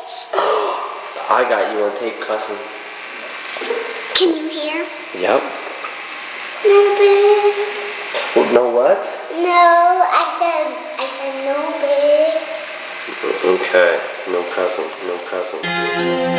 I got you on tape, cousin. Can you hear? Yep. No, babe. No what? No, I said no, babe. Okay. No cousin. No cousin.